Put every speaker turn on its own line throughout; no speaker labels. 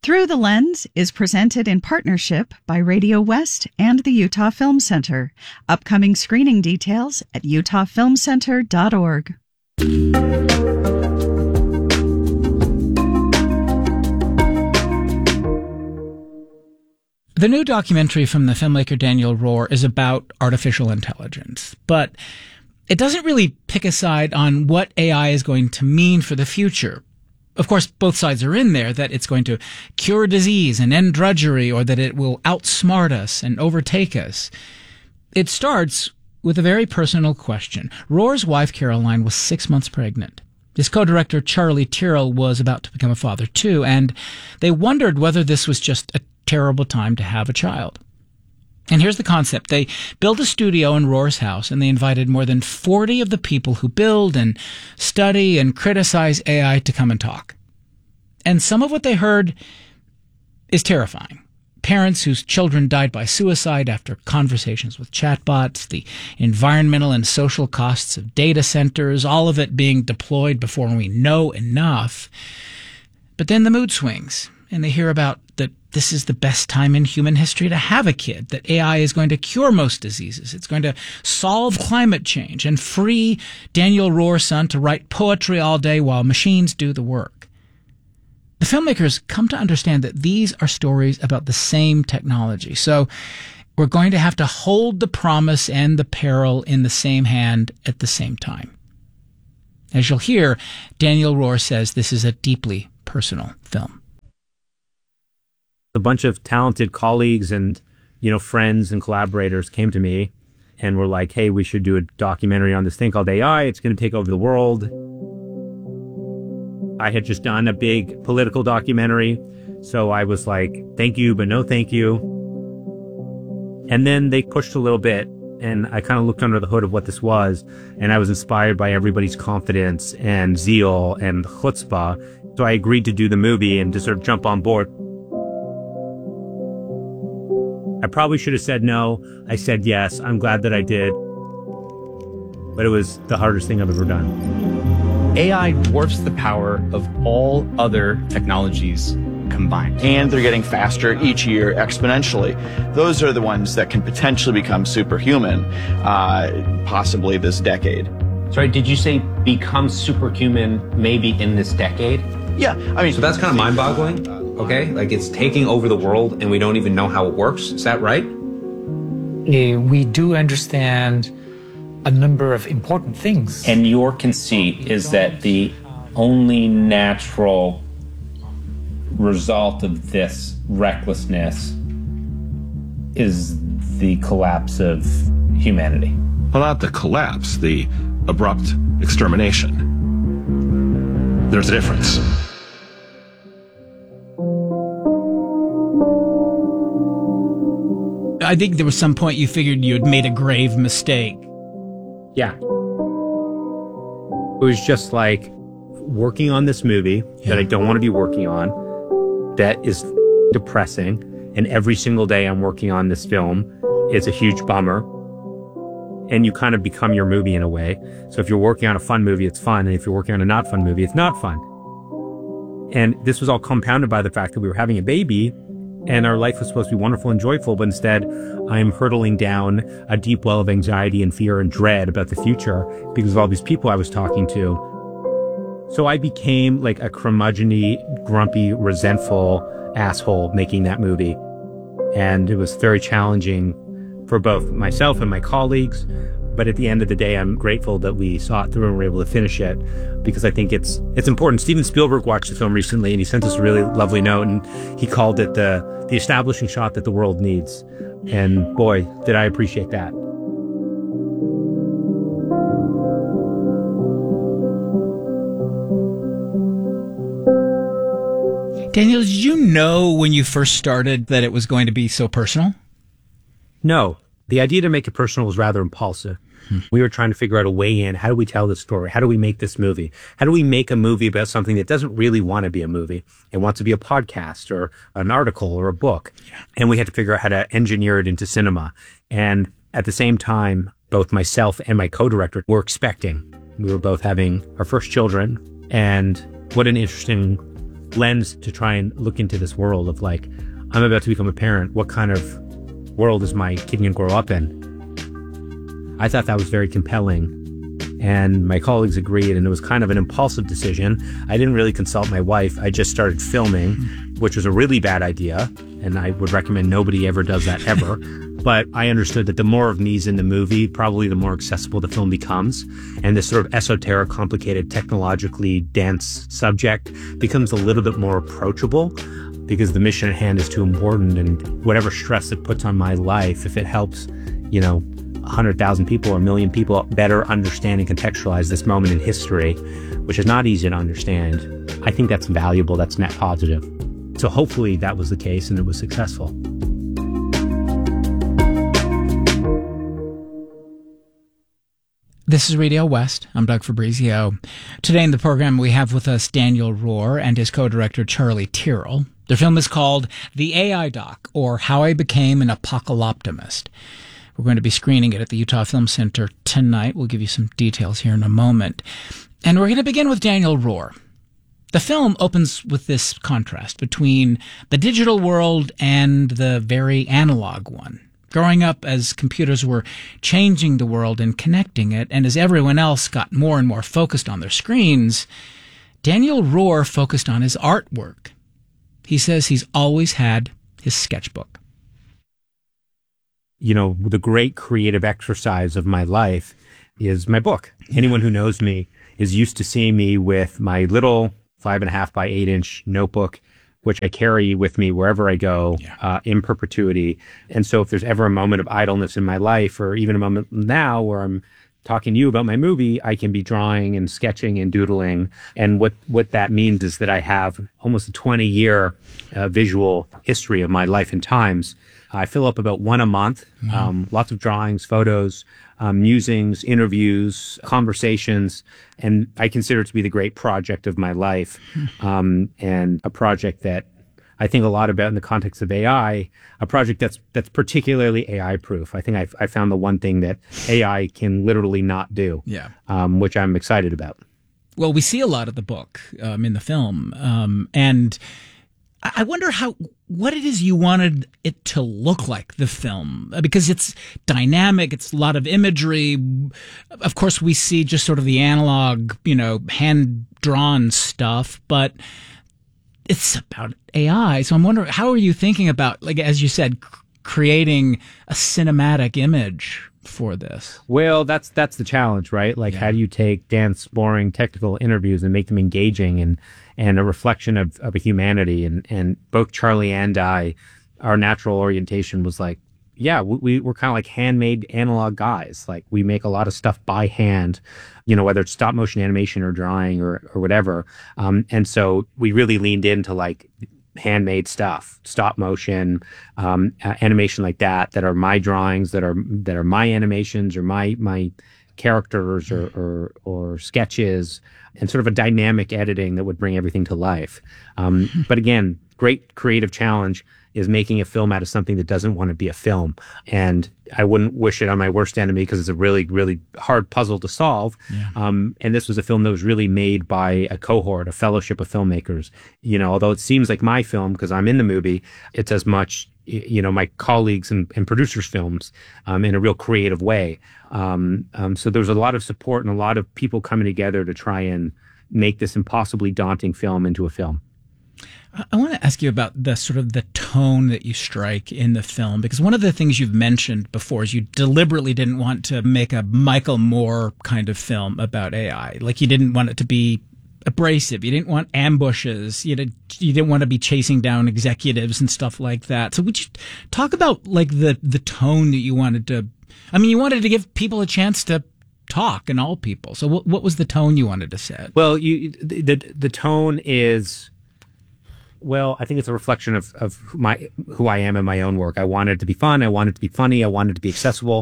Through the Lens is presented in partnership by Radio West and the Utah Film Center. Upcoming screening details at utahfilmcenter.org.
The new documentary from the filmmaker Daniel Roher is about artificial intelligence, but it doesn't really pick a side on what AI is going to mean for the future. Of course, both sides are in there, that it's going to cure disease and end drudgery, or that it will outsmart us and overtake us. It starts with a very personal question. Rohr's wife, Caroline, was 6 months pregnant. His co-director, Charlie Tyrrell, was about to become a father too, and they wondered whether this was just a terrible time to have a child. And here's the concept. They built a studio in Rohr's house, and they invited more than 40 of the people who build and study and criticize AI to come and talk. And some of what they heard is terrifying. Parents whose children died by suicide after conversations with chatbots, the environmental and social costs of data centers, all of it being deployed before we know enough. But then the mood swings, and they hear about that this is the best time in human history to have a kid, that AI is going to cure most diseases, it's going to solve climate change, and free Daniel Rohr's son to write poetry all day while machines do the work. The filmmakers come to understand that these are stories about the same technology, so we're going to have to hold the promise and the peril in the same hand at the same time. As you'll hear, Daniel Roher says this is a deeply personal film.
A bunch of talented colleagues and, friends and collaborators came to me and were like, hey, we should do a documentary on this thing called AI. It's going to take over the world. I had just done a big political documentary. So I was like, thank you, but no thank you. And then they pushed a little bit, and I kind of looked under the hood of what this was. And I was inspired by everybody's confidence and zeal and chutzpah. So I agreed to do the movie and to sort of jump on board. I probably should have said no. I said yes. I'm glad that I did. But it was the hardest thing I've ever done.
AI dwarfs the power of all other technologies combined.
And they're getting faster each year exponentially. Those are the ones that can potentially become superhuman, possibly this decade.
Sorry, did you say become superhuman maybe in this decade?
Yeah, I mean...
So that's kind of mind-boggling. Okay, like it's taking over the world and we don't even know how it works. Is that right?
We do understand a number of important things.
And your conceit is that the only natural result of this recklessness is the collapse of humanity.
Well, not the collapse, the abrupt extermination. There's a difference.
I think there was some point you figured you had made a grave mistake.
Yeah. It was just like working on this movie that I don't want to be working on, that is depressing, and every single day I'm working on this film is a huge bummer. And you kind of become your movie in a way. So if you're working on a fun movie, it's fun. And if you're working on a not fun movie, it's not fun. And this was all compounded by the fact that we were having a baby, and our life was supposed to be wonderful and joyful, but instead I'm hurtling down a deep well of anxiety and fear and dread about the future because of all these people I was talking to. So I became like a curmudgeon-y, grumpy, resentful asshole making that movie. And it was very challenging for both myself and my colleagues. But at the end of the day, I'm grateful that we saw it through and were able to finish it, because I think it's important. Steven Spielberg watched the film recently, and he sent us a really lovely note, and he called it the establishing shot that the world needs. And boy, did I appreciate that.
Daniel, did you know when you first started that it was going to be so personal?
No. The idea to make it personal was rather impulsive. We were trying to figure out a way in. How do we tell this story? How do we make this movie? How do we make a movie about something that doesn't really want to be a movie? It wants to be a podcast or an article or a book. Yeah. And we had to figure out how to engineer it into cinema. And at the same time, both myself and my co-director were expecting. We were both having our first children. And what an interesting lens to try and look into this world of like, I'm about to become a parent. What kind of world is my kid going to grow up in? I thought that was very compelling, and my colleagues agreed, and it was kind of an impulsive decision. I didn't really consult my wife. I just started filming, which was a really bad idea, and I would recommend nobody ever does that ever. But I understood that the more of me's in the movie, probably the more accessible the film becomes, and this sort of esoteric, complicated, technologically dense subject becomes a little bit more approachable, because the mission at hand is too important, and whatever stress it puts on my life, if it helps, 100,000 people or 1 million people better understand and contextualize this moment in history, which is not easy to understand, I think that's valuable. That's net positive. So hopefully that was the case and it was successful.
This is Radio West. I'm Doug Fabrizio. Today in the program, we have with us Daniel Rohr and his co-director Charlie Tyrrell. Their film is called The AI Doc, or How I Became an Apocalyptimist. We're going to be screening it at the Utah Film Center tonight. We'll give you some details here in a moment. And we're going to begin with Daniel Rohr. The film opens with this contrast between the digital world and the very analog one. Growing up as computers were changing the world and connecting it, and as everyone else got more and more focused on their screens, Daniel Rohr focused on his artwork. He says he's always had his sketchbook.
The great creative exercise of my life is my book. Anyone who knows me is used to seeing me with my little 5.5 by 8 inch notebook, which I carry with me wherever I go, in perpetuity. And so if there's ever a moment of idleness in my life, or even a moment now where I'm talking to you about my movie, I can be drawing and sketching and doodling. And what that means is that I have almost a 20-year visual history of my life and times. I fill up about one a month, lots of drawings, photos, musings, interviews, conversations, and I consider it to be the great project of my life, and a project that I think a lot about in the context of AI, a project that's particularly AI-proof. I think I found the one thing that AI can literally not do, which I'm excited about.
Well, we see a lot of the book in the film, and I wonder what it is you wanted it to look like, the film, because it's dynamic. It's a lot of imagery. Of course, we see just sort of the analog, hand-drawn stuff, but it's about AI. So I'm wondering, how are you thinking about, like, as you said, creating a cinematic image for this?
Well, that's the challenge, right? Like, how do you take dense, boring, technical interviews and make them engaging and a reflection of a humanity? And both Charlie and I, our natural orientation was like, we're kind of like handmade analog guys. Like, we make a lot of stuff by hand, whether it's stop motion animation or drawing or whatever. And so we really leaned into like handmade stuff, stop motion, animation like that are my drawings, that are my animations or my characters or sketches, and sort of a dynamic editing that would bring everything to life. But again, great creative challenge is making a film out of something that doesn't want to be a film. And I wouldn't wish it on my worst enemy, because it's a really, really hard puzzle to solve. And this was a film that was really made by a cohort, a fellowship of filmmakers. Although it seems like my film, because I'm in the movie, it's as much, my colleagues and producers' films in a real creative way. So there was a lot of support and a lot of people coming together to try and make this impossibly daunting film into a film.
I want to ask you about the sort of the tone that you strike in the film, because one of the things you've mentioned before is you deliberately didn't want to make a Michael Moore kind of film about AI. Like, you didn't want it to be abrasive. You didn't want ambushes. You didn't want to be chasing down executives and stuff like that. So would you talk about like the tone that you wanted to, you wanted to give people a chance to talk, and all people. So what was the tone you wanted to set?
Well, the tone is, well, I think it's a reflection of who I am in my own work. I wanted it to be fun. I wanted it to be funny. I wanted it to be accessible.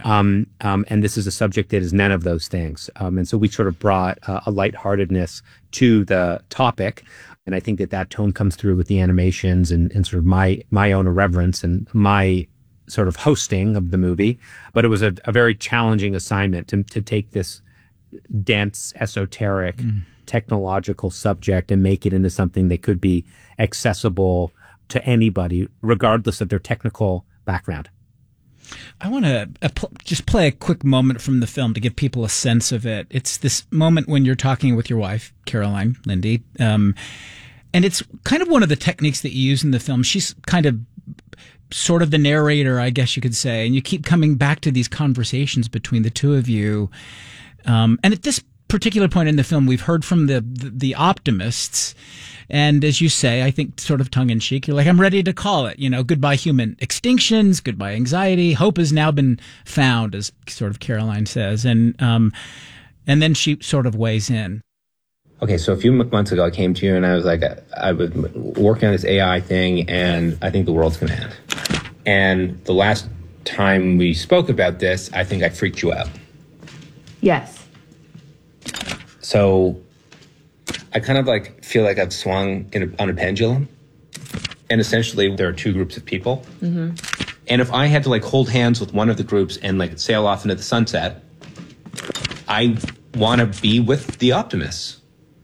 And this is a subject that is none of those things. And so we sort of brought a lightheartedness to the topic. And I think that tone comes through with the animations and sort of my own irreverence and my sort of hosting of the movie. But it was a very challenging assignment to take this dense, esoteric technological subject and make it into something that could be accessible to anybody, regardless of their technical background.
I want to just play a quick moment from the film to give people a sense of it. It's this moment when you're talking with your wife, Caroline Lindy, and it's kind of one of the techniques that you use in the film. She's kind of sort of the narrator, I guess you could say, and you keep coming back to these conversations between the two of you. And at this particular point in the film, we've heard from the optimists, and as you say, I think sort of tongue-in-cheek, you're like, I'm ready to call it, goodbye human extinctions, goodbye anxiety, hope has now been found, as sort of Caroline says, and then she sort of weighs in.
Okay, so a few months ago, I came to you and I was like, I was working on this AI thing, and I think the world's going to end. And the last time we spoke about this, I think I freaked you out.
Yes.
So I kind of feel like I've swung on a pendulum. And essentially, there are two groups of people. Mm-hmm. And if I had to hold hands with one of the groups and sail off into the sunset, I want to be with the optimists.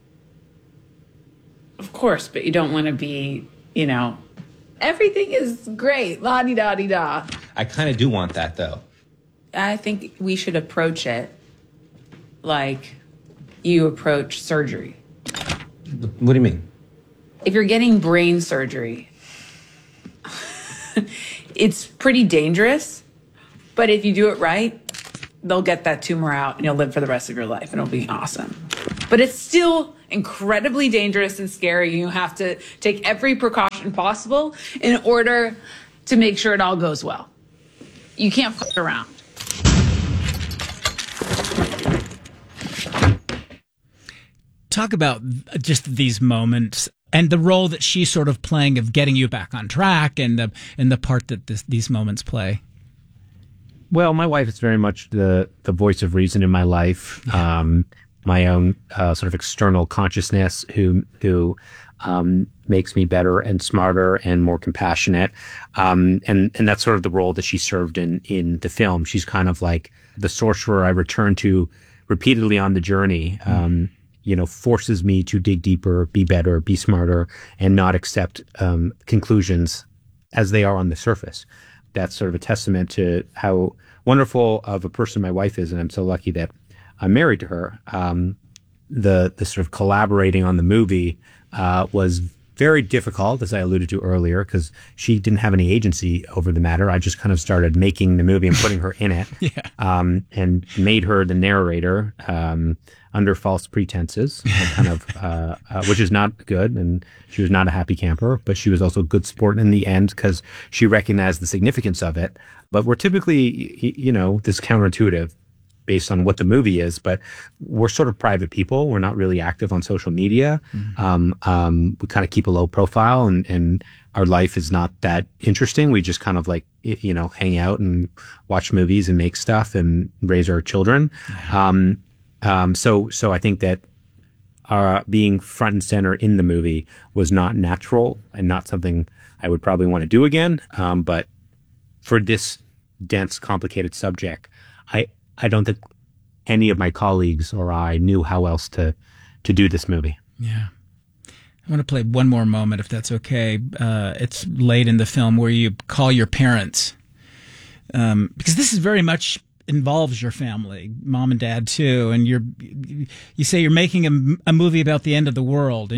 Of course, but you don't want to be, everything is great, la-di-da-di-da.
I kind of do want that, though.
I think we should approach it like you approach surgery.
What do you mean?
If you're getting brain surgery, it's pretty dangerous, but if you do it right, they'll get that tumor out and you'll live for the rest of your life and it'll be awesome. But it's still incredibly dangerous and scary. You have to take every precaution possible in order to make sure it all goes well. You can't fuck around.
Talk about just these moments and the role that she's sort of playing of getting you back on track, and the part that these moments play.
Well, my wife is very much the voice of reason in my life. My own sort of external consciousness who makes me better and smarter and more compassionate. And that's sort of the role that she served in the film. She's kind of like the sorcerer I return to repeatedly on the journey. Forces me to dig deeper, be better, be smarter, and not accept conclusions as they are on the surface. That's sort of a testament to how wonderful of a person my wife is, and I'm so lucky that I'm married to her. The sort of collaborating on the movie was very difficult, as I alluded to earlier, because she didn't have any agency over the matter. I just kind of started making the movie and putting her in it, and made her the narrator under false pretenses, which is not good. And she was not a happy camper, but she was also a good sport in the end because she recognized the significance of it. But we're typically, this counterintuitive based on what the movie is, but we're sort of private people. We're not really active on social media. Mm-hmm. We kind of keep a low profile, and our life is not that interesting. We just kind of hang out and watch movies and make stuff and raise our children. So I think that being front and center in the movie was not natural and not something I would probably want to do again. But for this dense, complicated subject, I don't think any of my colleagues or I knew how else to do this movie.
Yeah. I want to play one more moment, if that's okay. It's late in the film where you call your parents, because this is very much involves your family, mom and dad too. And you say you're making a movie about the end of the world,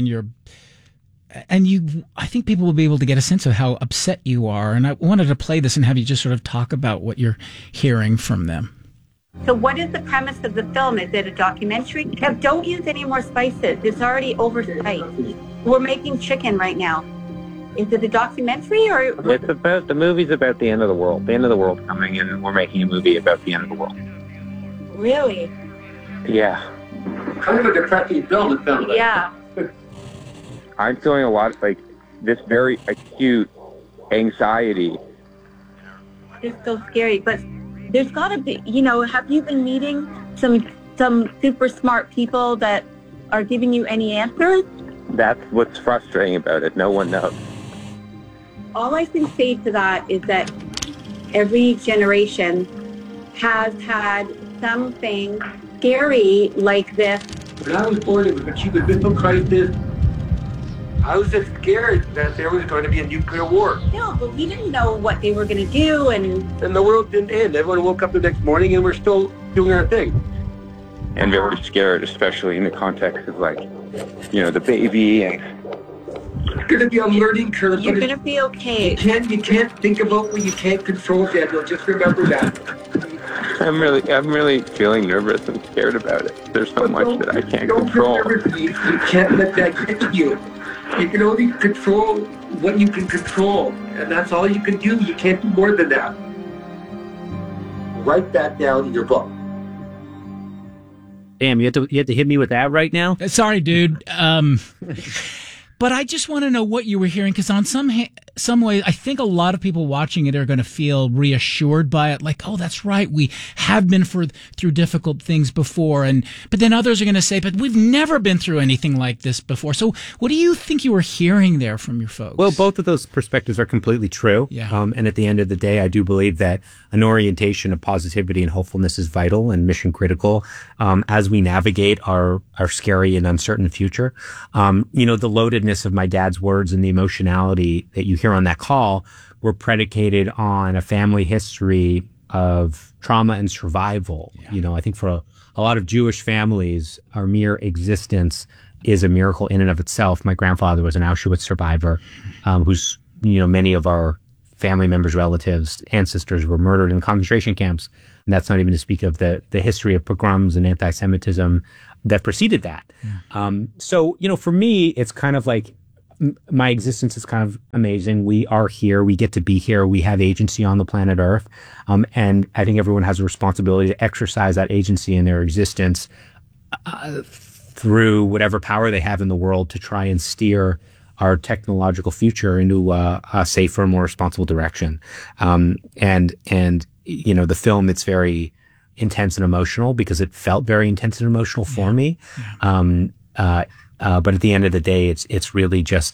I think people will be able to get a sense of how upset you are. And I wanted to play this and have you just sort of talk about what you're hearing from them.
So what is the premise of the film? Is it a documentary? Kev, don't use any more spices. It's already overspiced. We're making chicken right now. Is it a documentary or?
It's about, the movie's about the end of the world. The end of the world coming, and we're making a movie about the end of the world.
Really?
Yeah.
Kind of a depressing film, it sounds like.
Yeah.
I'm feeling a lot like this very acute anxiety.
It's so scary, but there's got to be, have you been meeting some super smart people that are giving you any answers?
That's what's frustrating about it. No one knows.
All I can say to that is that every generation has had something scary like this
When I was born, it was a Cuban Missile Crisis. I was just scared that there was going to be a nuclear war.
No, but we didn't know what they were going to do, and
the world didn't end. Everyone woke up the next morning, and we're still doing our thing.
And very scared, especially in the context of, like, you know, the baby and...
It's going to be a learning curve.
You're going to be okay.
You can't think about what you can't control, Daniel. Just remember that.
I'm really feeling nervous and scared about it. There's so much that I can't control.
Don't feel nervous. You can't let that get to you. You can only control what you can control, and that's all you can do. You can't do more than that. Write that down in your book.
Damn, you have to hit me with that right now?
Sorry, dude. But I just want to know what you were hearing, because on some way, I think a lot of people watching it are going to feel reassured by it, like, oh, that's right, we have been through difficult things before, but then others are going to say, but we've never been through anything like this before. So what do you think you were hearing there from your folks?
Well, both of those perspectives are completely true.
Yeah.
And at the end of the day, I do believe that an orientation of positivity and hopefulness is vital and mission critical as we navigate our scary and uncertain future. You know, the loadedness of my dad's words and the emotionality that you hear on that call were predicated on a family history of trauma and survival. Yeah. You know, I think for a lot of Jewish families, our mere existence is a miracle in and of itself. My grandfather was an Auschwitz survivor, who's, you know, many of our family members, relatives, ancestors were murdered in concentration camps. And that's not even to speak of the history of pogroms and anti-Semitism that preceded that. Yeah. So, you know, for me, it's kind of like my existence is kind of amazing. We are here. We get to be here. We have agency on the planet Earth. And I think everyone has a responsibility to exercise that agency in their existence through whatever power they have in the world to try and steer our technological future into a safer, more responsible direction. And you know, the film, it's very intense and emotional because it felt very intense and emotional for me. Yeah. But at the end of the day, it's really just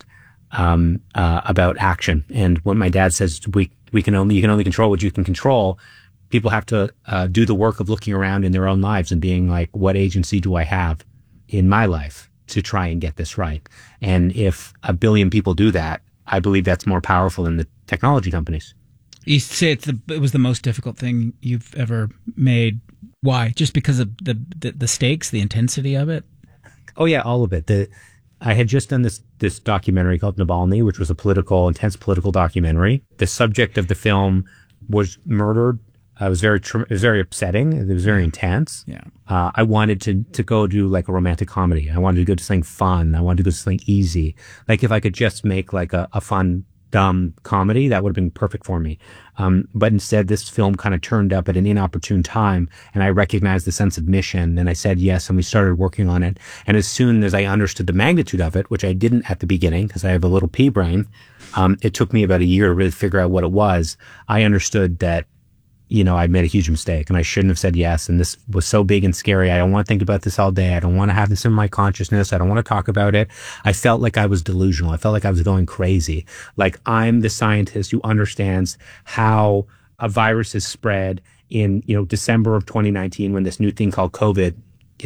about action. And when my dad says you can only control what you can control, people have to do the work of looking around in their own lives and being like, what agency do I have in my life to try and get this right? And if 1 billion people do that, I believe that's more powerful than the technology companies.
You say it was the most difficult thing you've ever made. Why? Just because of the stakes, the intensity of it?
Oh yeah, all of it. I had just done this documentary called Navalny, which was a intense political documentary. The subject of the film was murdered. It was very upsetting. It was very intense.
Yeah.
I wanted to go do like a romantic comedy. I wanted to go to something fun. I wanted to go to something easy. Like if I could just make like a fun, dumb comedy, that would have been perfect for me. But instead, this film kind of turned up at an inopportune time, and I recognized the sense of mission, and I said yes, and we started working on it. And as soon as I understood the magnitude of it, which I didn't at the beginning because I have a little pea brain, it took me about a year to really figure out what it was. I understood that, you know, I made a huge mistake and I shouldn't have said yes. And this was so big and scary. I don't want to think about this all day. I don't want to have this in my consciousness. I don't want to talk about it. I felt like I was delusional. I felt like I was going crazy. Like I'm the scientist who understands how a virus is spread in, you know, December of 2019 when this new thing called COVID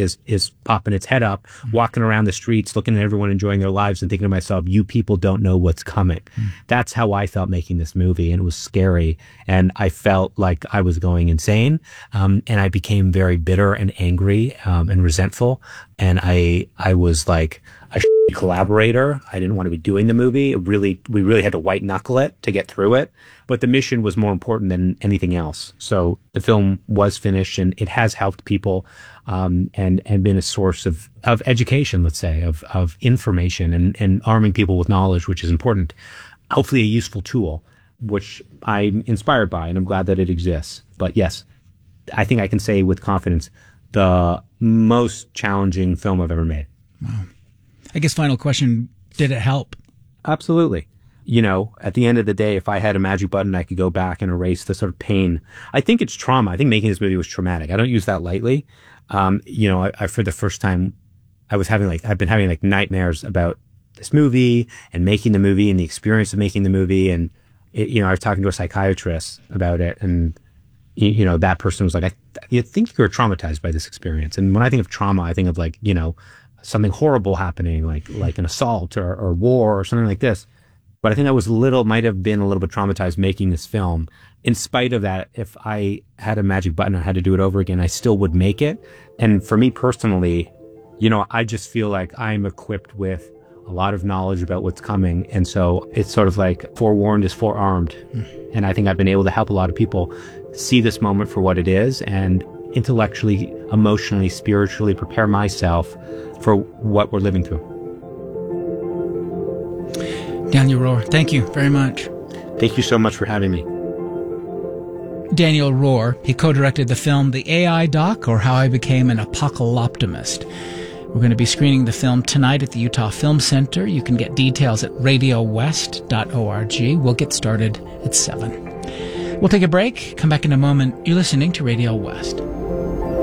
is popping its head up, walking around the streets, looking at everyone enjoying their lives and thinking to myself, you people don't know what's coming. That's how I felt making this movie. And it was scary. And I felt like I was going insane. And I became very bitter and angry, and resentful. And I was like a collaborator. I didn't want to be doing the movie. We really had to white knuckle it to get through it. But the mission was more important than anything else. So the film was finished and it has helped people, and been a source of education, let's say, of information and arming people with knowledge, which is important. Hopefully a useful tool, which I'm inspired by, and I'm glad that it exists. But yes, I think I can say with confidence, the most challenging film I've ever made.
Wow. I guess final question, did it help?
Absolutely. You know, at the end of the day, if I had a magic button, I could go back and erase the sort of pain. I think it's trauma. I think making this movie was traumatic. I don't use that lightly. You know, I for the first time, I've been having nightmares about this movie and making the movie and the experience of making the movie. And, you know, I was talking to a psychiatrist about it and, that person was like, you think you were traumatized by this experience. And when I think of trauma, I think of like, something horrible happening, like an assault or war or something like this. But I think might have been a little bit traumatized making this film. In spite of that, if I had a magic button and had to do it over again, I still would make it. And for me personally, I just feel like I'm equipped with a lot of knowledge about what's coming. And so it's sort of like forewarned is forearmed. And I think I've been able to help a lot of people see this moment for what it is and intellectually, emotionally, spiritually prepare myself for what we're living through.
Daniel Roher, thank you very much.
Thank you so much for having me.
Daniel Roher, he co-directed the film The AI Doc, or How I Became an Apocalyptimist. We're going to be screening the film tonight at the Utah Film Center. You can get details at radiowest.org. We'll get started at 7. We'll take a break, come back in a moment. You're listening to Radio West.